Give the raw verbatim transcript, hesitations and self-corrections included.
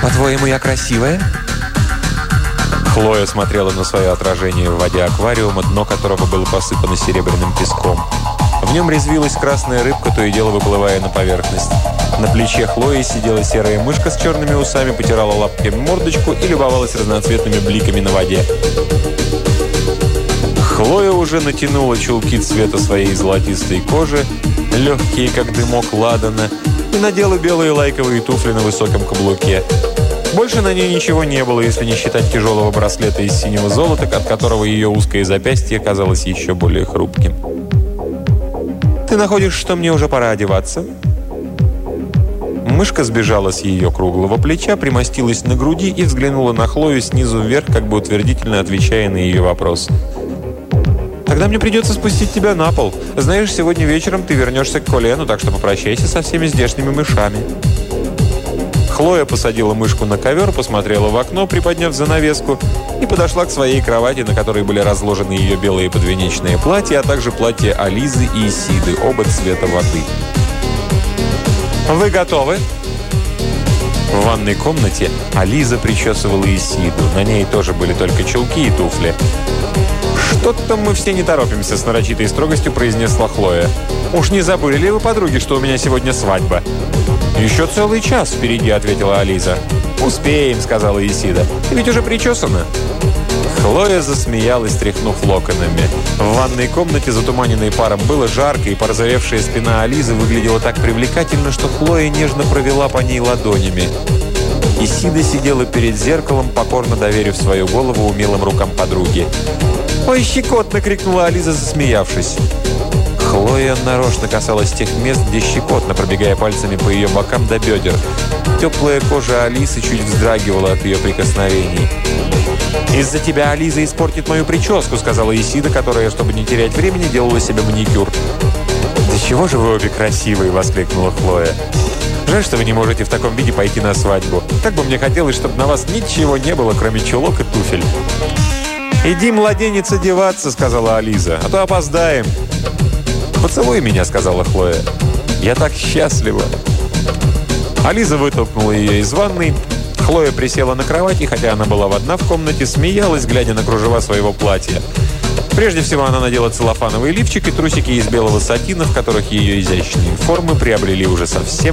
«По-твоему, я красивая?» Хлоя смотрела на свое отражение в воде аквариума, дно которого было посыпано серебряным песком. В нем резвилась красная рыбка, то и дело выплывая на поверхность. На плече Хлои сидела серая мышка с черными усами, потирала лапками мордочку и любовалась разноцветными бликами на воде. Хлоя уже натянула чулки цвета своей золотистой кожи, легкие, как дымок ладана, и надела белые лайковые туфли на высоком каблуке. Больше на ней ничего не было, если не считать тяжелого браслета из синего золота, от которого ее узкое запястье казалось еще более хрупким. «Ты находишь, что мне уже пора одеваться?» Мышка сбежала с ее круглого плеча, примостилась на груди и взглянула на Хлою снизу вверх, как бы утвердительно отвечая на ее вопрос. «Тогда мне придется спустить тебя на пол. Знаешь, сегодня вечером ты вернешься к Колену, так что попрощайся со всеми здешними мышами». Хлоя посадила мышку на ковер, посмотрела в окно, приподняв занавеску, и подошла к своей кровати, на которой были разложены ее белые подвенечные платья, а также платья Ализы и Исиды, оба цвета воды. «Вы готовы?» В ванной комнате Ализа причесывала Исиду. На ней тоже были только чулки и туфли. «Что-то мы все не торопимся», — с нарочитой строгостью произнесла Хлоя. «Уж не забыли ли вы, подруги, что у меня сегодня свадьба?» «Еще целый час впереди», — ответила Ализа. «Успеем», — сказала Исида. «Ты ведь уже причесана». Хлоя засмеялась, тряхнув локонами. В ванной комнате, затуманенной паром, было жарко, и порозовевшая спина Ализы выглядела так привлекательно, что Хлоя нежно провела по ней ладонями. Исида сидела перед зеркалом, покорно доверив свою голову умелым рукам подруги. «Ой, щекотно!» — крикнула Ализа, засмеявшись. Хлоя нарочно касалась тех мест, где щекотно, пробегая пальцами по ее бокам до бедер. Теплая кожа Алисы чуть вздрагивала от ее прикосновений. «Из-за тебя Ализа испортит мою прическу», — сказала Исида, которая, чтобы не терять времени, делала себе маникюр. «Да чего же вы обе красивые!» — воскликнула Хлоя. «Жаль, что вы не можете в таком виде пойти на свадьбу. Так бы мне хотелось, чтобы на вас ничего не было, кроме чулок и туфель». «Иди, младенец, одеваться», — сказала Ализа, — «а то опоздаем». «Поцелуй меня», — сказала Хлоя. «Я так счастлива». Ализа вытолкнула ее из ванной. Хлоя присела на кровать, и хотя она была одна в комнате, смеялась, глядя на кружева своего платья. Прежде всего она надела целлофановый лифчик и трусики из белого сатина, в которых ее изящные формы приобрели уже совсем